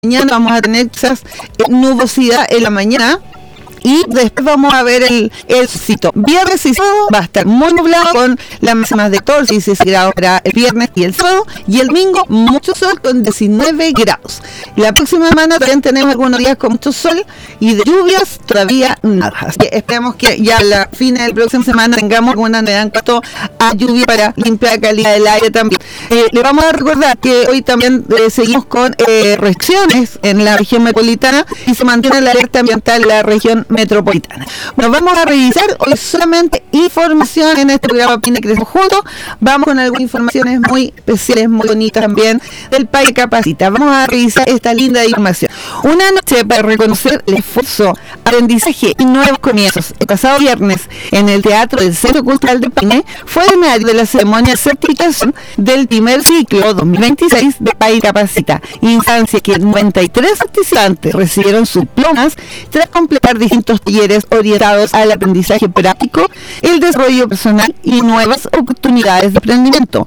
mañana vamos a tener quizás nubosidad en la mañana. Y después vamos a ver el sitio. Viernes y sábado va a estar muy nublado con las máximas de 14 y 16 grados para el viernes y el sábado. Y el domingo mucho sol con 19 grados. La próxima semana también tenemos algunos días con mucho sol y de lluvias todavía nada. Así que esperamos que ya a la fin de la próxima semana tengamos alguna novedad en cuanto a lluvia para limpiar la calidad del aire también. Le vamos a recordar que hoy también seguimos con restricciones en la región metropolitana y se mantiene la alerta ambiental en la región metropolitana. Bueno, vamos a revisar hoy solamente información en este programa Pyne Crecemos Juntos. Vamos con algunas informaciones muy especiales, muy bonitas también del Pyne Capacita. Vamos a revisar esta linda información. Una noche para reconocer el esfuerzo, aprendizaje y nuevos comienzos. El pasado viernes en el Teatro del Centro Cultural de Pyne fue el escenario de la ceremonia de certificación del primer ciclo 2026 de Pyne Capacita, instancia que 93 participantes recibieron sus diplomas tras completar distintos talleres orientados al aprendizaje práctico, el desarrollo personal y nuevas oportunidades de emprendimiento.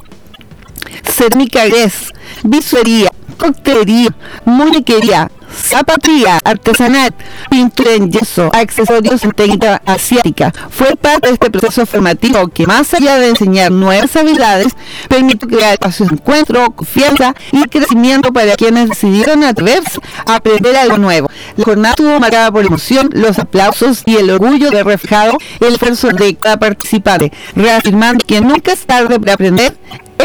Cerámica Gres, bisutería, coctelería, muñequería, zapatería artesanal, pintura en yeso, accesorios en técnica asiática. Fue parte de este proceso formativo que, más allá de enseñar nuevas habilidades, permite crear espacios de encuentro, confianza y crecimiento para quienes decidieron atreverse a aprender algo nuevo. La jornada estuvo marcada por la emoción, los aplausos y el orgullo de reflejado el esfuerzo de cada participante, reafirmando que nunca es tarde para aprender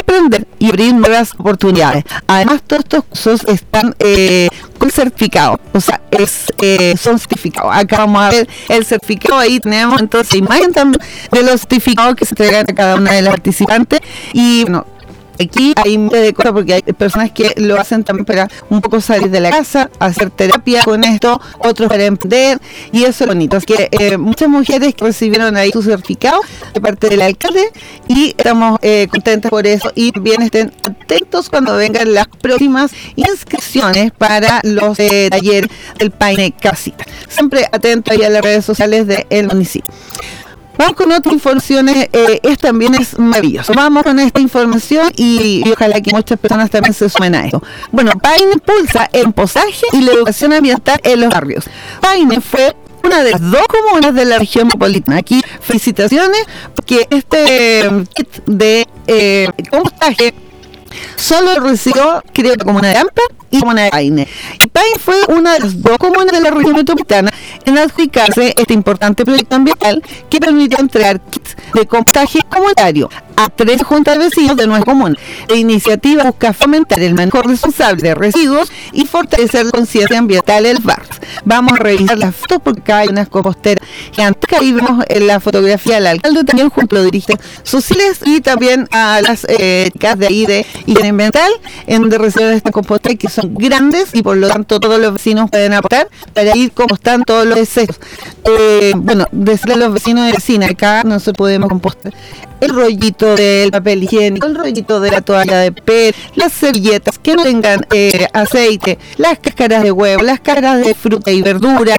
y abrir nuevas oportunidades. Además, todos estos cursos están con certificado, o sea, son certificados. Acá vamos a ver el certificado, ahí tenemos entonces imagen también de los certificados que se entregan a cada una de las participantes. Y bueno, aquí hay miles de cosas porque hay personas que lo hacen también para un poco salir de la casa, hacer terapia con esto, otros para emprender, y eso es bonito. Así que muchas mujeres que recibieron ahí su certificado de parte del alcalde y estamos contentas por eso, y bien estén atentos cuando vengan las próximas inscripciones para los talleres del Pyne Capacita. Siempre atentos ahí a las redes sociales del municipio. Vamos con otras informaciones, también es maravilloso. Vamos con esta información y ojalá que muchas personas también se sumen a esto. Bueno, Pyne impulsa el compostaje y la educación ambiental en los barrios. Pyne fue una de las dos comunas de la región metropolitana. Aquí felicitaciones porque este kit de compostaje solo recibió, creo, la comuna de Ampa y la comuna de Pyne. Y Pyne fue una de las dos comunas de la región metropolitana en adjudicarse este importante proyecto ambiental que permitió entregar kits de compostaje comunitario a 3 juntas de vecinos de nuestra comuna. La iniciativa busca fomentar el manejo responsable de residuos y fortalecer la conciencia ambiental en los barrios. Vamos a revisar las fotos porque acá hay unas composteras gigantescas. Ahí vemos en la fotografía del alcalde también junto a los dirigentes sociales y también a las chicas de ahí de higiene ambiental, en donde reciben estas composteras que son grandes y por lo tanto todos los vecinos pueden aportar para ir compostando todos los desechos. Bueno, decirle a los vecinos y vecinas, acá nosotros podemos compostar el rollito del papel higiénico, el rollito de la toalla de pelo, las servilletas que no tengan aceite, las cáscaras de huevo, las cáscaras de fruta y verdura.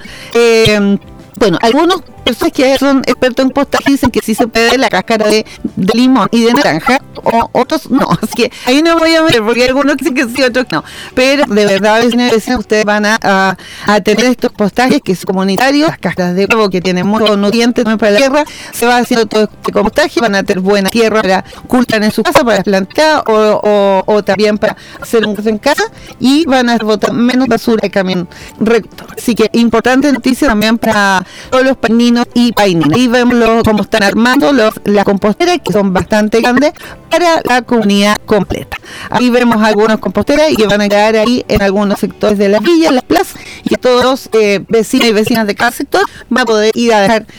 Bueno, algunos personas que son expertos en compostaje dicen que sí se puede la cáscara de limón y de naranja, o otros no. Así que ahí no voy a ver porque algunos dicen que sí, otros no. Pero de verdad, vecinos, ustedes van a tener estos compostajes que son comunitarios, las cáscaras de huevo que tienen muchos nutrientes también para la tierra. Se va haciendo todo este compostaje, van a tener buena tierra para cultivar en su casa, para plantar o también para hacer un en casa, y van a botar menos basura de camión recto. Así que importante noticia también para todos los paninos y paininas. Ahí vemos cómo están armando las composteras, que son bastante grandes para la comunidad completa. Ahí vemos algunas composteras y que van a quedar ahí en algunos sectores de las villas, las plazas, y que todos los vecinos y vecinas de cada sector van a poder ir a dejar